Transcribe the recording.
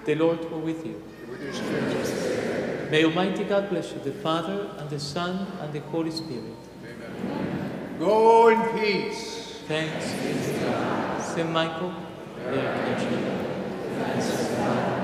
The Lord go with you. With your spirit. May Almighty God bless you, the Father, and the Son, and the Holy Spirit. Amen. Go in peace. Thanks be to God. Saint Michael, the Archangel, defend us, God.